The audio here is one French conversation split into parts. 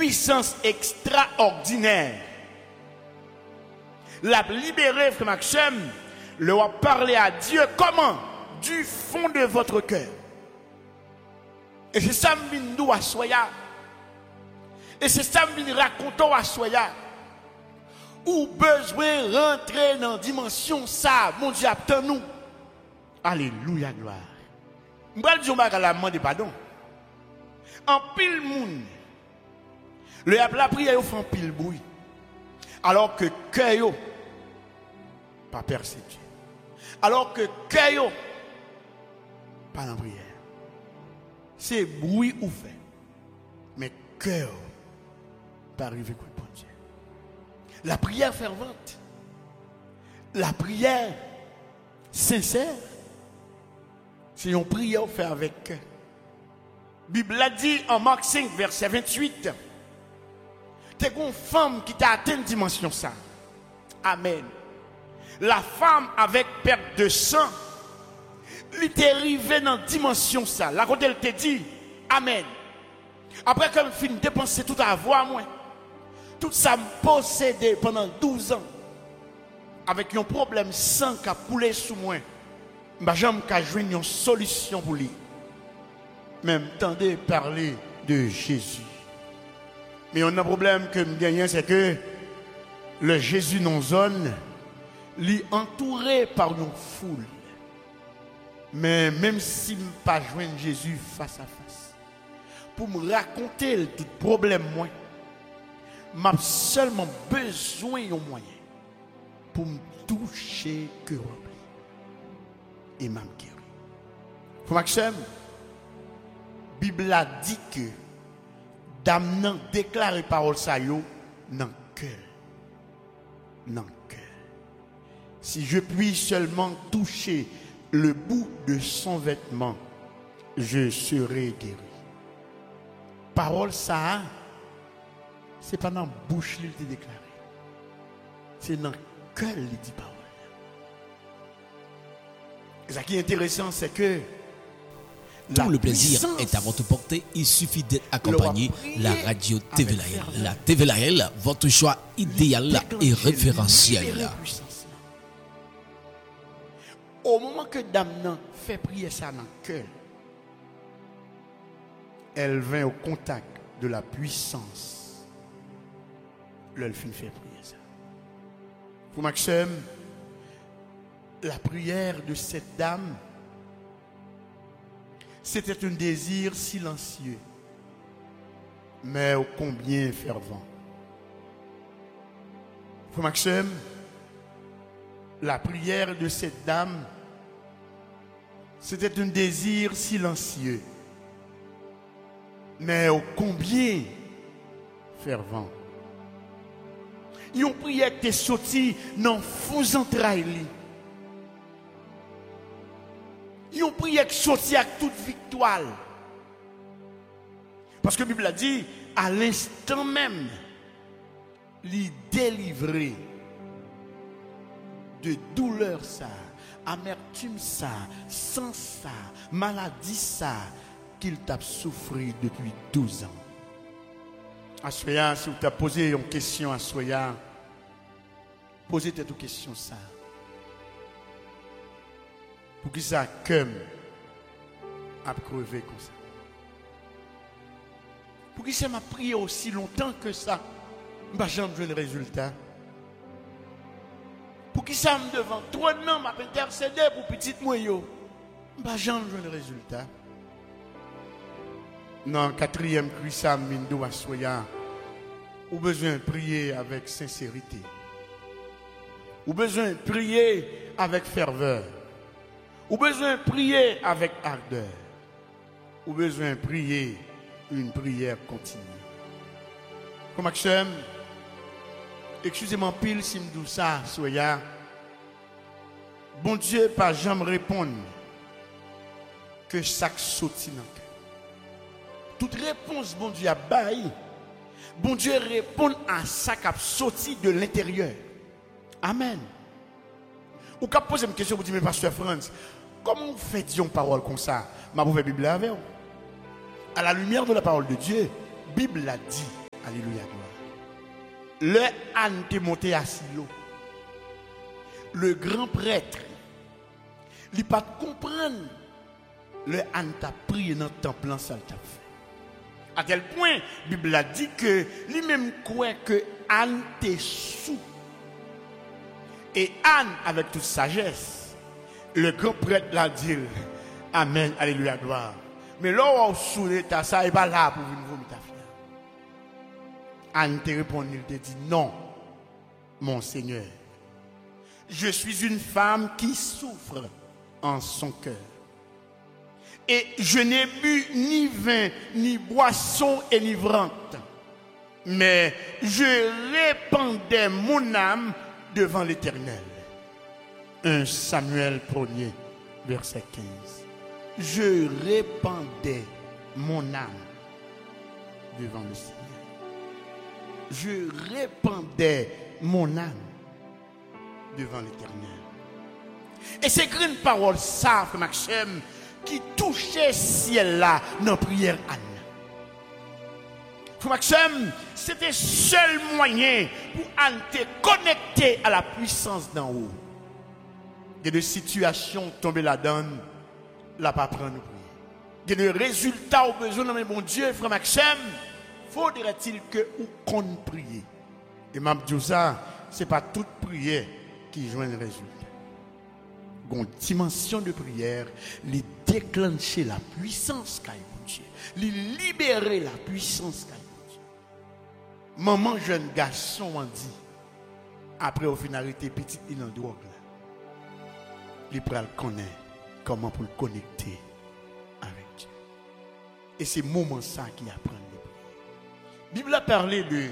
puissance extraordinaire. La libérer, frère Maxime, leur parler à Dieu comment? Du fond de votre cœur. Et c'est ça que je veux à soya. Et c'est ça que je veux raconter à soya. Ou besoin rentrer dans la dimension ça, mon Dieu, attends nous. Alléluia, gloire. Je vais dire que la demande pardon. En pile monde, la prière fait en pile bruit. Alors que cœur pas persécuté. Alors que cœur pas en prière. C'est bruit ou fait. Mais cœur pas arrivé quoi bon Dieu. La prière fervente. La prière sincère. C'est une prière faite avec cœur. La Bible a dit en Marc 5, verset 28. C'est une femme qui t'a atteint une dimension ça. Amen. La femme avec perte de sang, elle était arrivée dans la dimension ça. La côté elle te dit, Amen. Après qu'elle finit de dépenser tout à avoir, moi, tout ça me possédait pendant 12 ans. Avec un problème sang qui a coulé sous moi. Je n'ai joué une solution pour lui. Même tendez parler de Jésus. Mais on a un problème que je gagne, c'est que le Jésus non zone, lui entouré par une foule. Mais même si je ne pas joindre Jésus face à face, pour me raconter tout problème, moi, j'ai seulement besoin d'un moyen pour me toucher que rempli. Et m'a guéri. Pour Maxime, la Bible a dit que dame nan déclaré parole ça yo dans cœur. Dans cœur. Si je puis seulement toucher le bout de son vêtement, je serai guéri. Parole ça, c'est pas dans la bouche qu'il te déclaré. C'est dans le cœur qu'il dit parole. Et ce qui est intéressant, c'est que tout le plaisir est à votre portée. Il suffit d'être accompagné. La radio TV Lahel. La TV Lahel, votre choix idéal et référentiel. Au moment que Dame fait prier ça dans le cœur, elle vient au contact de la puissance. Elle fait prier ça. Pour Maxime, la prière de cette dame, c'était un désir silencieux, mais ô combien fervent. Pour Maxime, la prière de cette dame, c'était un désir silencieux, mais ô combien fervent. Une prière qui est sortie dans le faux entrailles. Une prière qui sortit avec toute victoire. Parce que la Bible a dit, à l'instant même, il délivrer de douleur ça, amertume ça, sans ça, maladie ça, qu'il t'a souffert depuis 12 ans. Assoya, si vous t'avez posé une question à Soya, posez cette question ça. Pour que ça comme a crevé comme ça. Pour que ça m'a prié aussi longtemps que ça, je n'ai jamais vu le résultat. Pour que ça me devant 3 ans, m'a intercédé pour petit moyo, je n'ai jamais vu le résultat. Dans le 4e cri, ça m'indo à soya. Ou besoin de prier avec sincérité. Ou besoin de prier avec ferveur. Ou besoin de prier avec ardeur. Ou besoin de prier une prière continue. Comme Maxime, excusez-moi pile si je dis ça, soya. Bon Dieu, pas jamais répondre que chaque sorti dans le cœur. Toute réponse, bon Dieu, a baillé. Bon Dieu répond à ça qui a sorti de l'intérieur. Amen. Ou quand poser une question, vous dites, mais pasteur France, comment vous faites une parole comme ça? Ma pauvre Bible avec vous. À la lumière de la parole de Dieu, Bible a dit Alléluia, gloire. Le Anne te monté à Silo. Le grand prêtre, il pas comprendre. Le Anne t'a prié dans le temple, ça t'a fait. À tel point, la Bible a dit que lui-même croit que Anne t'est sous. Et Anne, avec toute sagesse, le grand prêtre l'a dit, Amen, Alléluia, gloire. Mais là, on sous l'état, ça n'est pas là pour venir vomir ta fille. Anne te répondu, il te dit, non, mon Seigneur. Je suis une femme qui souffre en son cœur. Et je n'ai bu ni vin, ni boisson enivrante. Mais je répandais mon âme devant l'Éternel. 1 Samuel 1er, verset 15. Je répandais mon âme devant le Seigneur. Je répandais mon âme devant l'Éternel. Et c'est une parole ça, frère Maxime, qui touchait ciel là dans la prière Anne. Frère Maxime, c'était le seul moyen pour Anne te connecter à la puissance d'en haut. Il y a des situations tombées là-dedans, là pas prendre prier. Il y a des résultats au besoin, mais mon Dieu, frère Maxime, faudrait-il que vous compte prier. Et m'a dit ça, c'est pas toute prière qui joue un résultat. Une dimension de prière, les déclencher la puissance qu'a mon Dieu, les libérer la puissance qu'a mon Dieu. Maman jeune garçon on dit après au finalité petit il en drogue là. Il pral connaître comment pour le connecter avec Dieu. Et c'est moment ça qui apprend les prières. La Bible a parlé de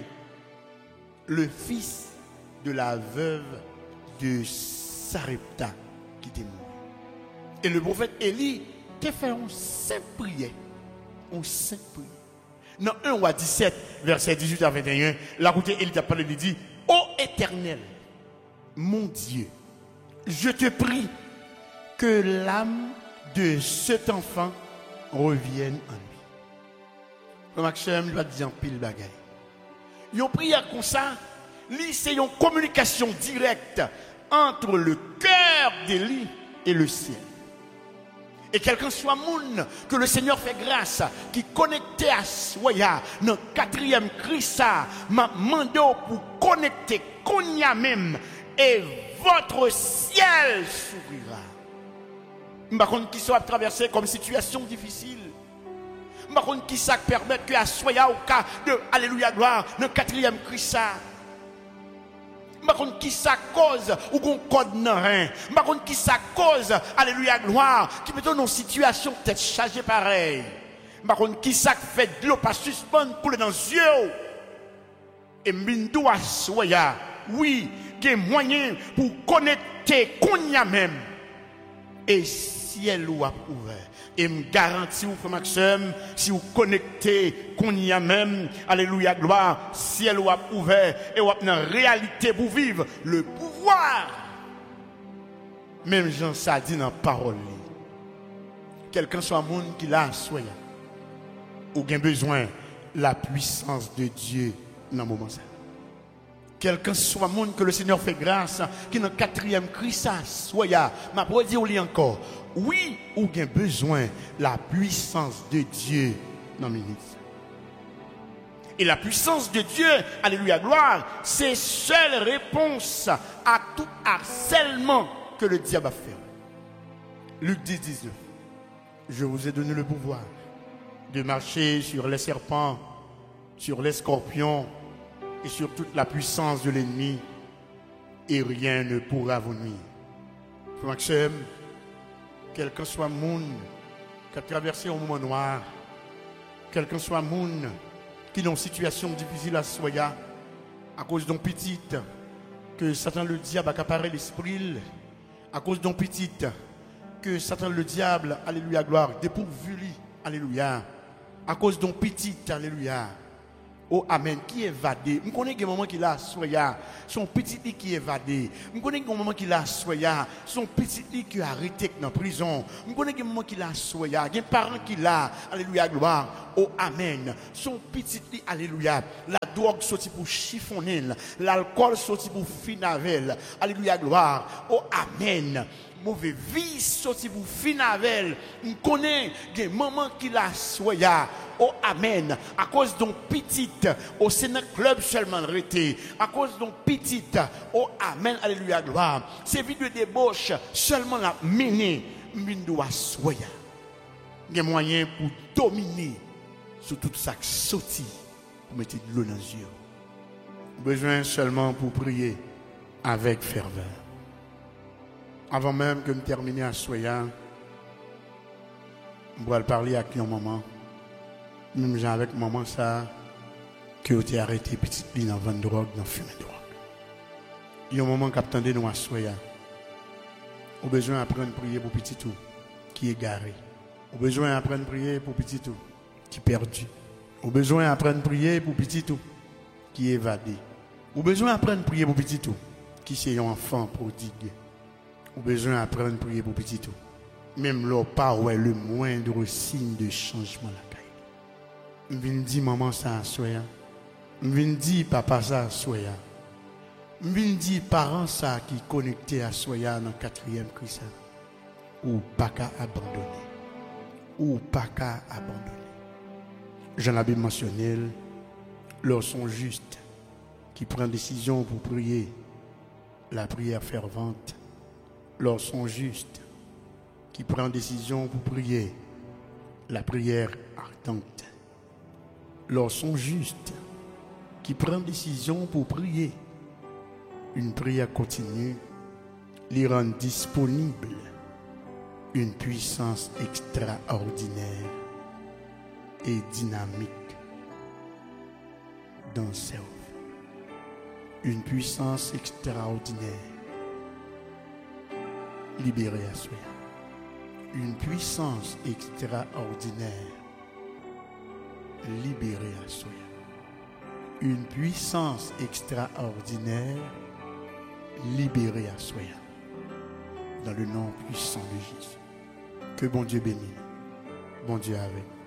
le fils de la veuve de Sarepta qui était mort. Et le prophète Élie te fait une simple prière. Une simple prière. Dans 1 roi 17, verset 18 à 21, là où Élie t'a parlé, il dit, ô Éternel, mon Dieu, je te prie que l'âme de cet enfant revienne en lui. Le Maxime va dire en pile bagaille. Une prière comme ça, c'est une communication directe entre le cœur d'Élie et le ciel. Et quelqu'un soit moun que le Seigneur fait grâce, qui connecté à Soya, dans le 4e Christ, m'a demandé pour connecter qu'on y a même, et votre ciel s'ouvrira. Par contre, qui soit traversé comme situation difficile. Par contre, qui ça permet que à Soya au cas de Alléluia gloire, dans le 4e Christ. Par contre, qui ça cause ou qu'on code dans rien. Par contre, qui ça cause, alléluia, gloire, qui met dans une situation peut-être chargée pareil. Par contre, qui ça fait de l'eau pas suspendre pour les dans les yeux. Et m'bindou à soya, oui, il y a moyen pour connecter qu'on y a même. Et ciel ou a ouvert. Et me garantis, frère Maxime, si vous connectez, qu'on y a même, alléluia, gloire, ciel ou a ouvert, et ou a une réalité pour vivre le pouvoir. Même Jean ça dit dans la parole. Quelqu'un soit monde qui l'a soya, ou bien besoin la puissance de Dieu dans le moment ça. Quelqu'un soit monde que le Seigneur fait grâce, qui dans le 4e Christ, soya, m'a pour dire encore. Oui, ou bien besoin la puissance de Dieu dans le ministère. Et la puissance de Dieu, alléluia, gloire, c'est seule réponse à tout harcèlement que le diable a fait. Luc 10, 19. Je vous ai donné le pouvoir de marcher sur les serpents, sur les scorpions et sur toute la puissance de l'ennemi, et rien ne pourra vous nuire. Frère Maxime, quelqu'un soit moun qui a traversé un moment noir, quelqu'un soit moun qui est dans une situation difficile à soya, à cause d'un petit que Satan le diable a accaparé l'esprit, à cause d'un petit que Satan le diable, alléluia, gloire, dépourvu lui, alléluia, à cause d'un petit, alléluia, Oh amen, qui est évadé. Je connais un moment qu'il a soya, son petit lit qui est évadé. Je connais un moment qu'il a soya, son petit lit qui est arrêté dans la prison. Je connais un moment qu'il a soya, il y a un parent qui l'a, alléluia, gloire. Oh amen, son petit lit, alléluia. La drogue sorti pour chiffonner, l'alcool sorti pour finavel. Alléluia, gloire. Oh amen. Mauvais vie sorti pour finavel. On connaît des moments qu'il a soya. Oh amen. À cause d'un petit, au Sénat club seulement arrêté. À cause d'un petit, oh amen, alléluia, gloire. Ces vies de débauche seulement la mener. M'indoua soya. Il y a moyen pour dominer sur tout ça qui sorti pour mettre de l'eau dans les yeux. Besoin seulement pour prier avec ferveur. Avant même que je termine à soya, je vais parler avec un maman. Même avec maman ça, que tu as arrêté petite ligne dans vendre drogue, dans fumer drogue. Il y a un moment qui attendait nous à soya. On a besoin d'apprendre à prier pour petit tout qui est garé. On a besoin d'apprendre à prier pour petit tout qui est perdu. On a besoin d'apprendre à prier pour petit tout qui est évadé. On a besoin d'apprendre à prier pour petit tout qui est un enfant prodigue. On a besoin d'apprendre à prier pour petit tout. Même là, pas ouais, le moindre signe de changement la caille. Je viens dire maman ça à soya. Je viens dire papa ça à soya. Je viens dire parents ça qui connecté à soya dans le 4e Christ. Ou pas qu'à abandonner. Ou pas qu'à abandonner. J'en avais mentionné, leurs sont justes qui prennent décision pour prier la prière fervente. Leurs sont justes qui prennent décision pour prier la prière ardente. Leurs sont justes qui prennent décision pour prier une prière continue, les rend disponible une puissance extraordinaire et dynamique dans sa vie. Une puissance extraordinaire libérée à soi. Une puissance extraordinaire libérée à soi. Une puissance extraordinaire libérée à soi. Dans le nom puissant de Jésus. Que bon Dieu bénisse. Bon Dieu avec.